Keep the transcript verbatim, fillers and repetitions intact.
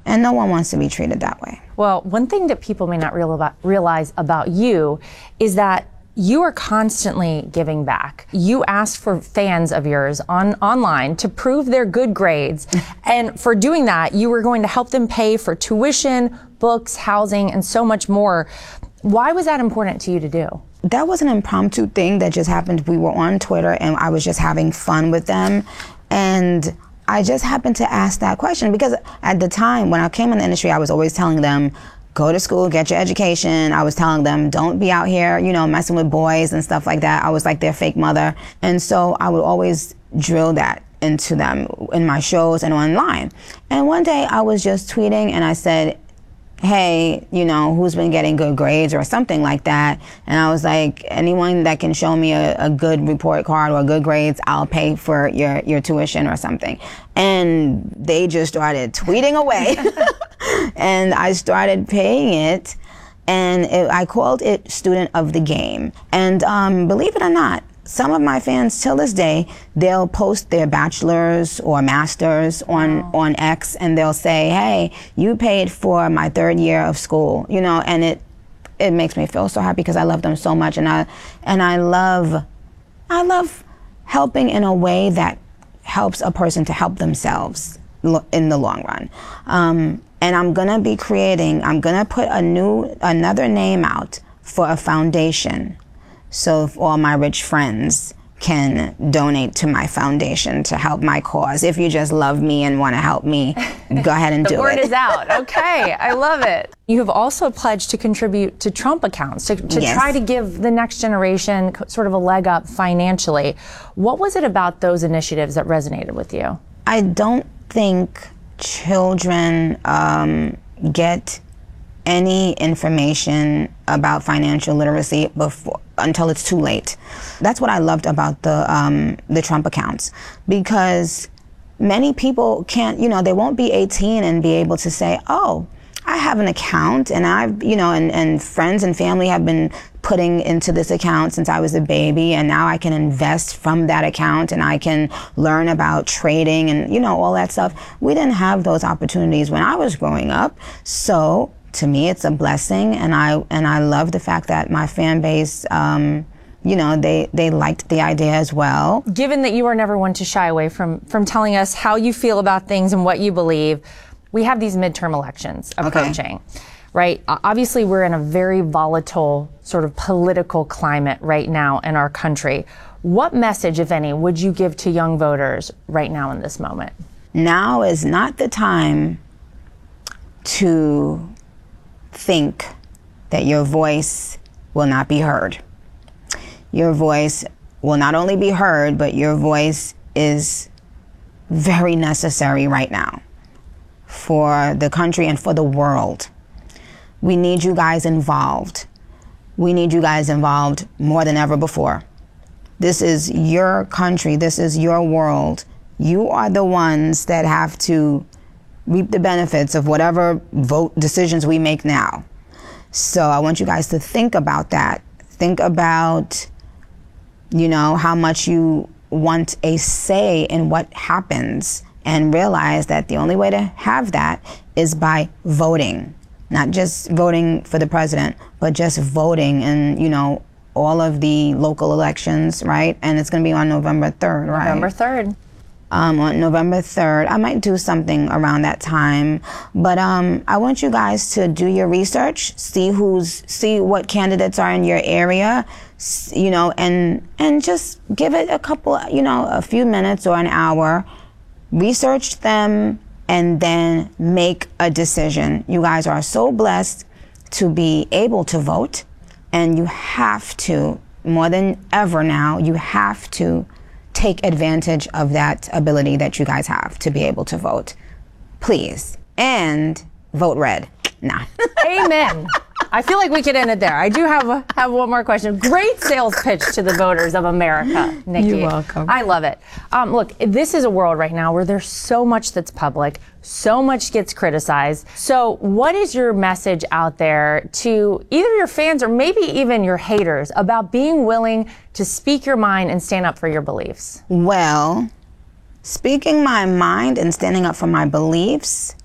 And no one wants to be treated that way. Well, one thing that people may not real about, realize about you is that you are constantly giving back. You asked for fans of yours on online to prove their good grades. And for doing that, you were going to help them pay for tuition, books, housing, and so much more. Why was that important to you to do? That was an impromptu thing that just happened. We were on Twitter and I was just having fun with them. And I just happened to ask that question because at the time when I came in the industry, I was always telling them, go to school, get your education. I was telling them, don't be out here, you know, messing with boys and stuff like that. I was like their fake mother. And so I would always drill that into them in my shows and online. And one day I was just tweeting and I said, hey, you know, who's been getting good grades or something like that. And I was like, anyone that can show me a, a good report card or good grades, I'll pay for your, your tuition or something. And they just started tweeting away. And I started paying it. And it, I called it Student of the Game. And um, believe it or not, some of my fans till this day, they'll post their bachelor's or master's on, wow. on X and they'll say, hey, you paid for my third year of school, you know, and it it makes me feel so happy because I love them so much. And I and I love I love helping in a way that helps a person to help themselves in the long run. Um, and I'm gonna be creating, I'm gonna put a new another name out for a foundation. So if all my rich friends can donate to my foundation to help my cause. If you just love me and want to help me, go ahead and do it. The word is out. Okay, I love it. You have also pledged to contribute to Trump accounts, to, to yes. try to give the next generation sort of a leg up financially. What was it about those initiatives that resonated with you? I don't think children um, get any information about financial literacy before until it's too late. That's what I loved about the um, the Trump accounts, because many people can't, you know, they won't be eighteen and be able to say, oh, I have an account and I've, you know, and, and friends and family have been putting into this account since I was a baby, and now I can invest from that account and I can learn about trading and, you know, all that stuff. We didn't have those opportunities when I was growing up. So to me, it's a blessing, and I and I love the fact that my fan base, um, you know, they they liked the idea as well. Given that you are never one to shy away from from telling us how you feel about things and what you believe, we have these midterm elections approaching, okay. right? Obviously, we're in a very volatile sort of political climate right now in our country. What message, if any, would you give to young voters right now in this moment? Now is not the time to think that your voice will not be heard. Your voice will not only be heard, but your voice is very necessary right now for the country and for the world. We need you guys involved. We need you guys involved more than ever before. This is your country. This is your world. You are the ones that have to reap the benefits of whatever vote decisions we make now. So I want you guys to think about that. Think about, you know, how much you want a say in what happens, and realize that the only way to have that is by voting. Not just voting for the president, but just voting in, you know, all of the local elections, right? And it's going to be on November third, right? November third. Um, on November third. I might do something around that time, but um, I want you guys to do your research, see who's, see what candidates are in your area, you know, and and just give it a couple, you know, a few minutes or an hour, research them, and then make a decision. You guys are so blessed to be able to vote, and you have to, more than ever now, you have to take advantage of that ability that you guys have to be able to vote. Please. And vote red. Nah. Amen. I feel like we could end it there. I do have have one more question. Great sales pitch to the voters of America, Nikki. You're welcome. I love it. Um, look, this is a world right now where there's so much that's public, so much gets criticized. So what is your message out there to either your fans or maybe even your haters about being willing to speak your mind and stand up for your beliefs? Well, speaking my mind and standing up for my beliefs